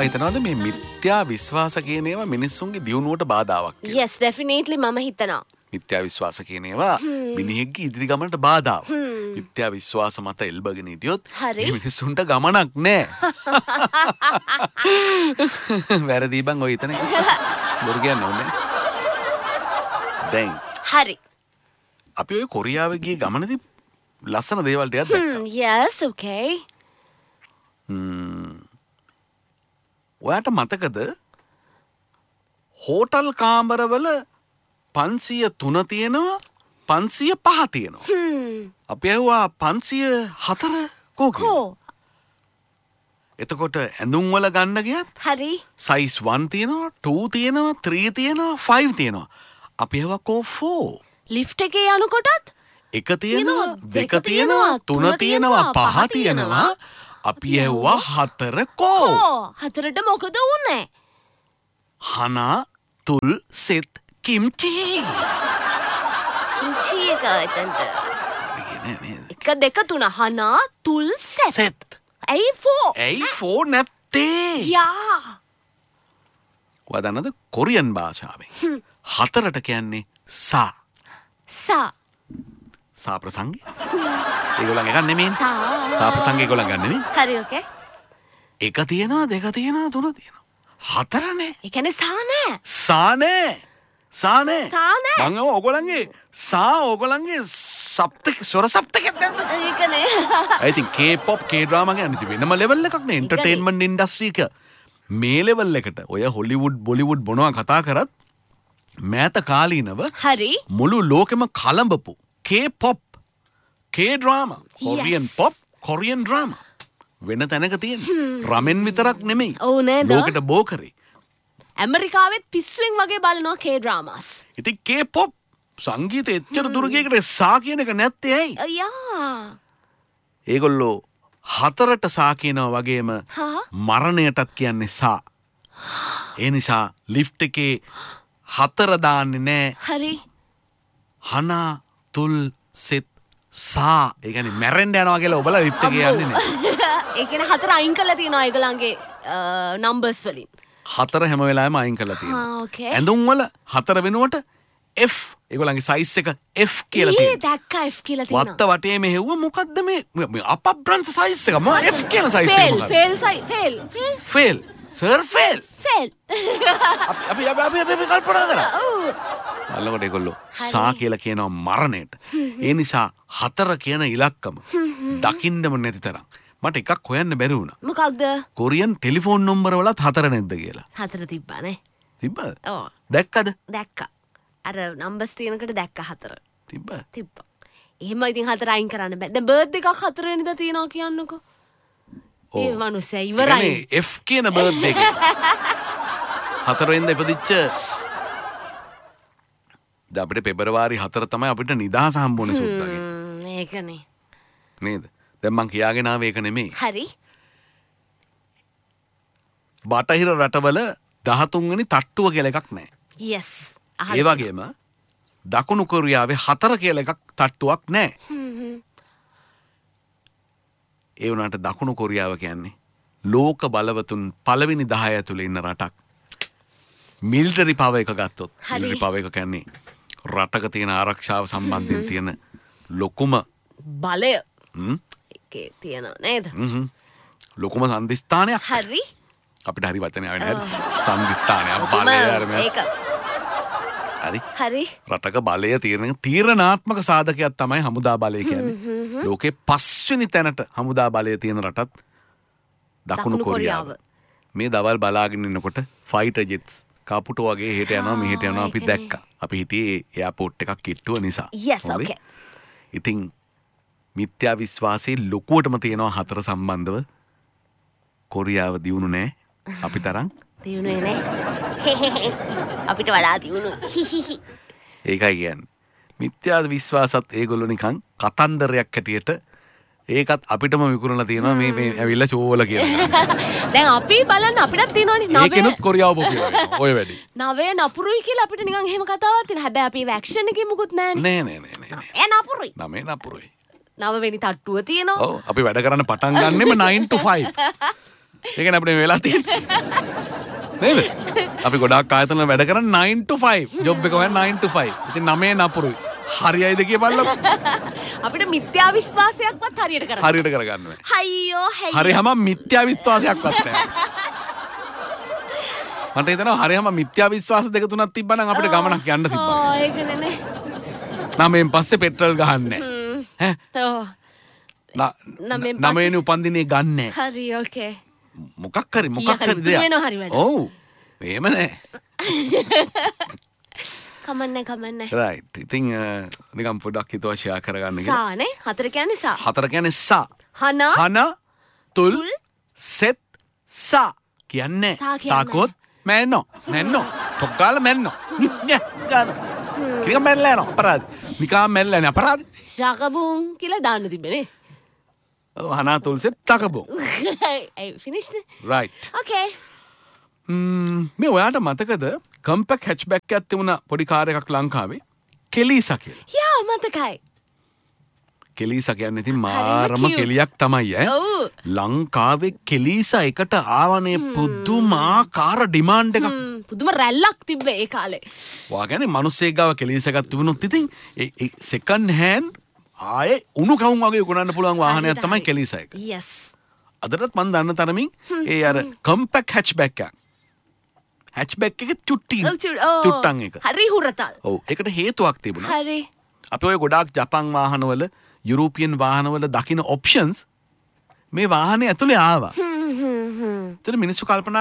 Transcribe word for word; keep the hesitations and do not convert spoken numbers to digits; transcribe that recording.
හිතනවාද මේ මිත්‍යා විශ්වාස කියන ඒවා මිනිස්සුන්ගේ දියුණුවට බාධාවක් කියලා? Yes, definitely මම හිතනවා. මිත්‍යා විශ්වාස කියන ඒවා මිනිහෙක්ගේ ඉදිරි ගමනට බාධාවක්. මිත්‍යා විශ්වාස මත එල්බගෙන හිටියොත් මේ මිනිස්සුන්ට ගමනක් නැහැ. වැරදි බං ඔය හිතන එක. බොරු කියන්නේ ඕනේ. දැන් හරි. අපි ඔය කොරියාවේ ගිය ගමනේදී ලස්සන දේවල් ටිකක් දැක්කා. Yes, okay. හ්ම්. ඔයාට මතකද හෝටල් කාමරවල පන්සිය තුන තියෙනවා පන්සිය පහ තියෙනවා. අපි ඇහුවා පන්සිය හතර කෝකෝ. එතකොට ඇඳුම් වල ගන්න ගියත් හරි. සයිස් one තියෙනවා, two තියෙනවා, three තියෙනවා, five තියෙනවා. අපි ඇහුවා කෝ four. ලිෆ්ට් එකේ යනකොටත් එක තියෙනවා, දෙක තියෙනවා, තුන තියෙනවා, පහ තියෙනවා. අපි ඇහුවා හතර කෝ. හතරට මොකද වුනේ? හනා තුල් සෙත් කිම්චි. කිම්චි එක එතනට. එක දෙක තුන හනා තුල් සෙත්. සෙත්. ඇයි four? ඇයි four නැත්තේ? යා. ඔයා දන්නවද කොරියන් භාෂාවෙන් හතරට කියන්නේ සා. සා. සා ප්‍රසංගය. ඒගොල්ලන් එකක් නෙමෙයි. සා. සා ප්‍රසංගය ඒගොල්ලන් ගන්න නෙමෙයි. හරි ඕකේ. එක තියෙනවා, දෙක තියෙනවා, තුන තියෙනවා. හතර නෑ. ඒ කියන්නේ සා නෑ. සා නෑ. සා නෑ. සා නෑ. මං අව ඔයගොල්ලන්ගේ සා ඔයගොල්ලන්ගේ සප්තක ස්වර සප්තකෙත් නැද්ද? ඒකනේ. I think K-pop K-drama කියන්නේ ඉතින් වෙනම ලෙවල් එකක් නේ entertainment industry එක. මේ ලෙවල් එකට ඔය හොලිවුඩ් බොලිවුඩ් මොනවා කතා කරත් මෑත කාලීනව හරි මුළු ලෝකෙම කලඹපු K-pop K-drama Korean pop Korean drama වෙන තැනක තියෙන රමෙන් විතරක් නෙමෙයි. ඔව් නේද? ලෝකෙට බෝ කරේ. ඇමරිකාවෙත් පිස්සුවෙන් වගේ බලනවා K-dramas. ඉතින් K-pop සංගීතය එච්චර දුර ගියකට සා කියන එක නැත්තේ ඇයි? අයියා. ඒගොල්ලෝ හතරට සා කියනවා වගේම මරණයටත් කියන්නේ සා. ඒ නිසා ලිෆ්ට් එකේ හතර දාන්නේ නෑ. හරි. හනා තුල් සෙත් සා. ඒ කියන්නේ මැරෙන්න යනවා කියලා ඔබලා ලිෆ්ට් එකේ යන්නේ නෑ. ඒ කියන්නේ හතර අයින් කරලා තියෙනවා ඒගොල්ලන්ගේ නම්බර්ස් වලින්. හතර හැම වෙලාවෙම අයින් කරලා තියෙනවා. ආ ඕකේ. ඇඳුම් වල හතර වෙනුවට F ඒගොල්ලන්ගේ සයිස් එක F කියලා ඊ තියෙනවා. දැක්කා F කියලා තියෙනවා. වත්ත වටේ මෙහෙව්ව මොකද්ද මේ මේ අපබ්‍රන්ස් සයිස් එක මම F කියන සයිස් එක ෆේල් මොකක්ද? ෆේල් සයි fail fail fail sir fail fail. අපි අපි අපි අපි අපි කල්පනා කරා. ඔව්. අල්ලකොට ඒගොල්ලෝ සා කියලා කියනවා මරණයට. ඒ නිසා හතර කියන ඉලක්කම දකින්නම නැති තරම්. මට එකක් හොයන්න බැරි වුණා. මොකක්ද? කොරියන් ටෙලිෆෝන් නම්බර වලත් හතර නැද්ද කියලා. හතර තිබ්බානේ. තිබ්බද? ඔව්. දැක්කද? දැක්කා. අර නම්බර්ස් තියෙනකොට දැක්කා හතර. තිබ්බද? තිබ්බා. එහෙම ඉතින් හතර අයින් කරන්න බෑ. දැන් බර්ත්ඩේ එකක් හතර වෙනිදා තියනවා කියන්නකෝ. ඒ මිනිස්සයා ඉවරයි. ඒ F කියන බර්ත්ඩේ එක. හතර වෙනිදා ඉපදිච්ච දැන් අපිට පෙබරවාරි හතර තමයි අපිට නිදහස හම්බුනේ සුද්දාගේ. හ්ම් ඒකනේ. නේද? දැන් මං කියාගෙන ආවේ ඒක නෙමෙයි. හරි. බටහිර රටවල දහතුන් වෙනි තට්ටුව කියලා එකක් නැහැ. yes. ඒ වගේම දකුණු කොරියාවේ හතර කියලා එකක් තට්ටුවක් නැහැ. ඒ වුණාට දකුණු කොරියාව කියන්නේ ලෝක බලවතුන් පළවෙනි දහය ඇතුළේ ඉන්න රටක්. මිලිටරි පවර් එක ගත්තොත් මිලිටරි පවර් එක කියන්නේ රටක තියෙන ආරක්ෂාව සම්බන්ධයෙන් තියෙන ලොකුම බලය ඒකේ තියෙන නේද? හ්ම් ලොකුම සම්දිස්ථානයක්. හරි. අපිට හරි වචනය ආවේ නේද? සම්දිස්ථානයක් බලය අරගෙන. ඒක. හරි. හරි. රටක බලය තීරණ තීරණාත්මක සාධකයක් තමයි හමුදා බලය කියන්නේ. ලෝකේ පස්වෙනි තැනට හමුදා බලය තියෙන රටත් දකුණු කොරියාව. මේ දවල් බලාගෙන ඉන්නකොට ෆයිටර් ජෙට්ස් කාපුටෝ වගේ හෙට යනවා මෙහෙට යනවා අපි දැක්කා. අපි හිටියේ එයාපෝට් එකක් කිට්ටුව නිසා. yes okay. ඉතින් මිත්‍යා විශ්වාසයේ ලොකුවටම තියෙනවා හතර සම්බන්ධව කොරියාව දියුණු නෑ අපි තරම්. දියුණුවේ නෑ. අපිට වඩා දියුණුයි. ඒකයි කියන්නේ. මිත්‍යා විශ්වාසත් ඒගොල්ලෝ නිකන් කතන්දරයක් හැටියට ඒකත් අපිටම විකුණලා තියෙනවා මේ මේ ඇවිල්ලා ෂෝවල කියලා. දැන් අපි බලන්න අපිටත් තියෙනවනේ නවය. ඒකෙනුත් කොරියාව පොපියලා ඔය වැඩි. නවය නපුරුයි කියලා අපිට නිකන් එහෙම කතාවක් තියෙනවා. හැබැයි අපි වැක්ෂන් එකේ මුකුත් නෑනේ. නෑ නෑ නෑ නෑ. ඒ නපුරුයි. නමේ නපුරුයි. නව වෙනි තට්ටුව තියෙනවා. ඔව් අපි වැඩ කරන්න පටන් ගන්නෙම nine to five. ඒක නේ අපිට වෙලා තියෙන්නේ. නේද? අපි ගොඩාක් ආයතන වැඩ කරන්නේ nine to five. ජොබ් එක වෙන්නේ nine to five. ඉතින් නවය නපුරුයි. හරියයිද කියපල්ලකො. අපිට මිත්‍යා විශ්වාසයක්වත් හරියට කරන්න. හරියට කරගන්න බෑ. අයියෝ හයි. හරියම මිත්‍යා විශ්වාසයක්වත් නැහැ. මට හිතෙනවා හරියම මිත්‍යා විශ්වාස දෙක තුනක් තිබ්බනම් අපිට ගමනක් යන්න තිබ්බා. ඕ ඒකනේ නේ. නමෙන් පස්සේ පෙට්‍රල් ගහන්නේ නැහැ. ඈ? ඔව්. නමෙන් නමයෙන් උපන්දිනේ ගන්නෑ. හරි ඕකේ. මොකක් හරි මොකක් හරි දෙයක්. වෙනව හරි වැඩ. ඔව්. එහෙම නෑ. කමන්නේ කමන්නේ. රයිට්. ඉතින් නිකම් පොඩ්ඩක් හිතවශයා කරගන්න කියලා. සානේ හතර කියන්නේ සා. හතර කියන්නේ සා. හන හන තුල් සෙත් සා කියන්නේ සා කියන්නේ. සාකොත් මැන්නෝ මැන්නෝ තොක්කාල මැන්නෝ. ගන්න. නිකම් මැල්ලා යනවා අපරාධ. නිකම් මැල්ලා යනවා අපරාධ. රකබුන් කියලා දාන්න තිබ්බනේ. ඔව් හන තුල් සෙත් තකබෝ. ඒ ෆිනිෂ් නේ. රයිට්. ඕකේ. ම්ම් මේ ඔයාට මතකද කම්පැක්ට් හැච්බැක් එකක් තිබුණා පොඩි කාර් එකක් ලංකාවේ කෙලීසා කියලා. යා මතකයි. කෙලීසා කියන්නේ ඉතින් මාරම කෙලියක් තමයි ඈ. ඔව්. ලංකාවේ කෙලීසා එකට ආවනේ පුදුමාකාර ඩිමාන්ඩ් එකක්. හ්ම් පුදුම රැල්ලක් තිබ්බේ ඒ කාලේ. වා කියන්නේ මිනිස්සෙක් ගාව කෙලීසා එකක් තිබුණොත් ඉතින් ඒ සෙකන්ඩ් හෑන්ඩ් ආයේ උණු කවුම් වගේ උගනන්න පුළුවන් වාහනයක් තමයි කෙලීසා එක. යස්. අදටත් මම දන්න තරමින් ඒ අර කම්පැක්ට් හැච්බැක් එක. හැච්බැක් එක චුට්ටි චුට්ටන් එක. හරි හුරතල්. ඔව් ඒකට හේතුවක් තිබුණා. හරි. අපි ඔය ගොඩාක් ජපන් වාහනවල යුරෝපියන් වාහනවල දකින ඔප්ෂන්ස් මේ වාහනේ ඇතුලේ ආවා. හ්ම් හ්ම් හ්ම්. ඒතර මිනිස්සු කල්පනා